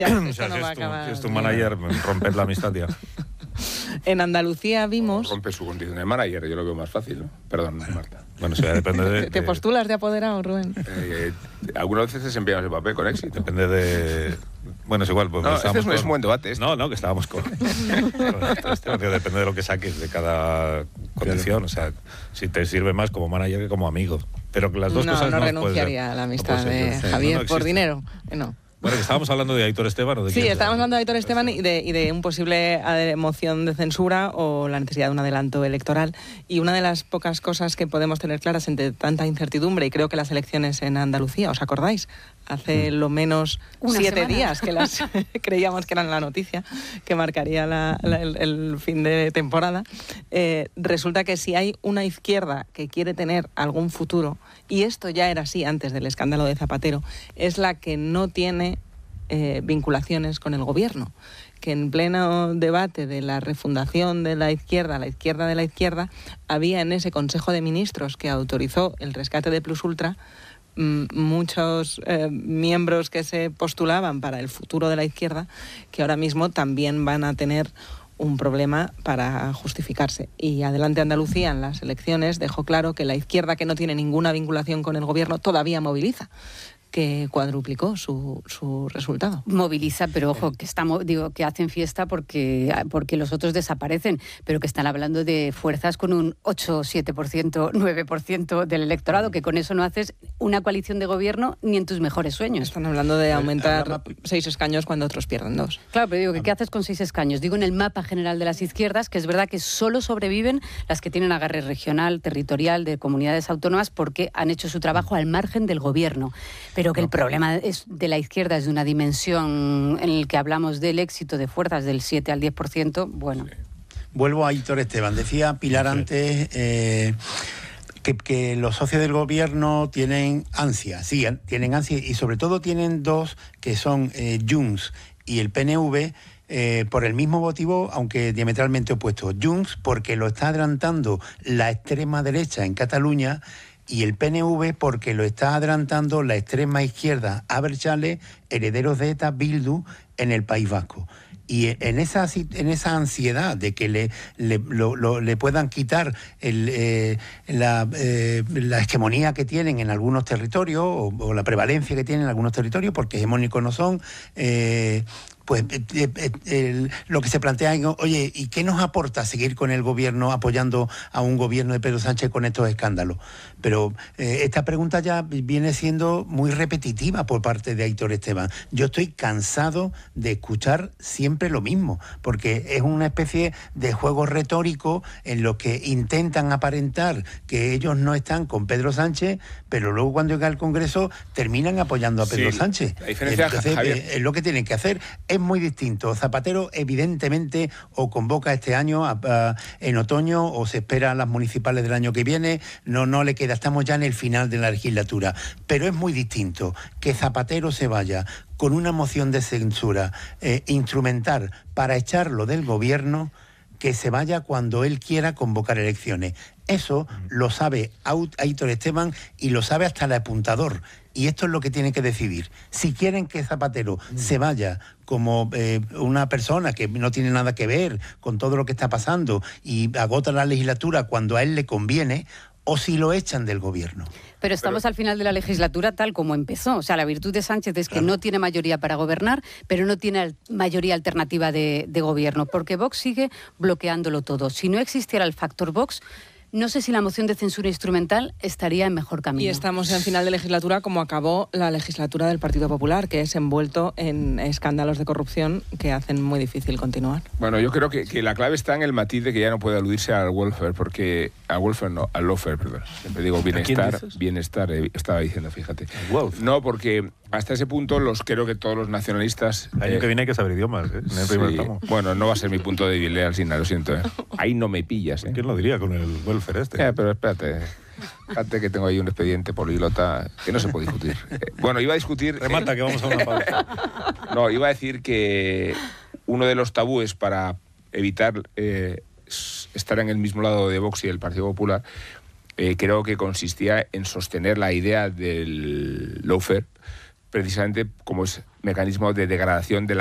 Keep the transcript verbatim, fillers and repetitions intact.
O sea, no si, es tu, si es tu manager, romper la amistad ya. En Andalucía vimos... O rompe su condición de manager, yo lo veo más fácil, ¿no? Perdón, Marta. Bueno, eso ya depende de... ¿Te, te postulas de apoderado, Rubén? Eh, eh, algunas veces desempeñamos el papel con éxito. Depende de... Bueno, es igual. Pues no, este es, con... es un buen debate. Este. No, no, que estábamos con... este, depende de lo que saques de cada condición. O sea, si te sirve más como manager que como amigo. Pero que las dos no, cosas no no renunciaría puede, a la amistad no de ser, Javier no, no por dinero. No. Bueno, que estábamos hablando de Aitor Esteban o de Sí, quién, estábamos hablando de Aitor Esteban y de, y de un posible moción de censura o la necesidad de un adelanto electoral. Y una de las pocas cosas que podemos tener claras entre tanta incertidumbre, y creo que las elecciones en Andalucía, ¿os acordáis? Hace lo menos Una siete semana. días que las creíamos que eran la noticia que marcaría la, la, el, el fin de temporada. Eh, resulta que si hay una izquierda que quiere tener algún futuro, y esto ya era así antes del escándalo de Zapatero, es la que no tiene eh, vinculaciones con el gobierno, que en pleno debate de la refundación de la izquierda, la izquierda de la izquierda, había en ese Consejo de Ministros que autorizó el rescate de Plus Ultra muchos eh, miembros que se postulaban para el futuro de la izquierda que ahora mismo también van a tener un problema para justificarse. Y Adelante Andalucía en las elecciones dejó claro que la izquierda que no tiene ninguna vinculación con el gobierno todavía moviliza, que cuadruplicó su, su resultado. Moviliza, pero ojo, que estamos, digo, que hacen fiesta porque, porque los otros desaparecen, pero que están hablando de fuerzas con un ocho, siete por ciento, nueve por ciento del electorado, que con eso no haces una coalición de gobierno ni en tus mejores sueños. Están hablando de aumentar seis escaños cuando otros pierden dos. Claro, pero digo, que ¿qué haces con seis escaños? Digo, en el mapa general de las izquierdas, que es verdad que solo sobreviven las que tienen agarre regional, territorial, de comunidades autónomas, porque han hecho su trabajo al margen del gobierno. Pero que el problema es de la izquierda es de una dimensión en el que hablamos del éxito de fuerzas del siete al diez por ciento, bueno. Vuelvo a Aitor Esteban. Decía Pilar sí. antes eh, que, que los socios del gobierno tienen ansia, sí, tienen ansia y sobre todo tienen dos que son eh, Junts y el P N V. Eh, por el mismo motivo, aunque diametralmente opuesto. Junts porque lo está adelantando la extrema derecha en Cataluña, y el P N V porque lo está adelantando la extrema izquierda Abertzale, herederos de ETA, Bildu, en el País Vasco. Y en esa, en esa ansiedad de que le, le, lo, lo, le puedan quitar el, eh, la, eh, la hegemonía que tienen en algunos territorios, o, o la prevalencia que tienen en algunos territorios, porque hegemónicos no son, eh, pues eh, eh, el, lo que se plantea es, oye, ¿y qué nos aporta seguir con el gobierno, apoyando a un gobierno de Pedro Sánchez con estos escándalos? Pero eh, esta pregunta ya viene siendo muy repetitiva por parte de Aitor Esteban. Yo estoy cansado de escuchar siempre lo mismo, porque es una especie de juego retórico en lo que intentan aparentar que ellos no están con Pedro Sánchez, pero luego cuando llega al Congreso terminan apoyando a Pedro sí, Sánchez. La diferencia, Entonces, Javier, eh, es lo que tienen que hacer. Es muy distinto. Zapatero evidentemente o convoca este año a, a, en otoño o se espera a las municipales del año que viene, no, no le queda, estamos ya en el final de la legislatura, pero es muy distinto que Zapatero se vaya con una moción de censura eh, instrumental para echarlo del gobierno, que se vaya cuando él quiera convocar elecciones. Eso lo sabe Aitor Esteban y lo sabe hasta el apuntador. Y esto es lo que tienen que decidir. Si quieren que Zapatero mm. se vaya como eh, una persona que no tiene nada que ver con todo lo que está pasando y agota la legislatura cuando a él le conviene, o si lo echan del gobierno. Pero estamos pero... al final de la legislatura tal como empezó. O sea, la virtud de Sánchez es que claro. no tiene mayoría para gobernar, pero no tiene mayoría alternativa de, de gobierno, porque Vox sigue bloqueándolo todo. Si no existiera el factor Vox, no sé si la moción de censura instrumental estaría en mejor camino. Y estamos en final de legislatura como acabó la legislatura del Partido Popular, que es envuelto en escándalos de corrupción que hacen muy difícil continuar. Bueno, yo creo que, que la clave está en el matiz de que ya no puede aludirse al welfare, porque... Al welfare no, al lawfare, perdón. Siempre digo bienestar, bienestar, eh, estaba diciendo, fíjate. No, porque hasta ese punto los creo que todos los nacionalistas... El año eh, que viene hay que saber idiomas, ¿eh? En el sí, primer tramo. Bueno, no va a ser mi punto de débil, al final, lo siento. ¿eh? Ahí no me pillas, ¿eh? ¿Quién lo diría con el welfare este? Eh, pero espérate... Fíjate que tengo ahí un expediente políglota que no se puede discutir. Eh, bueno, iba a discutir... Remata, eh, que vamos a una pausa. No, iba a decir que uno de los tabúes para evitar eh, estar en el mismo lado de Vox y del Partido Popular, eh, creo que consistía en sostener la idea del lawfare precisamente como es mecanismo de degradación de la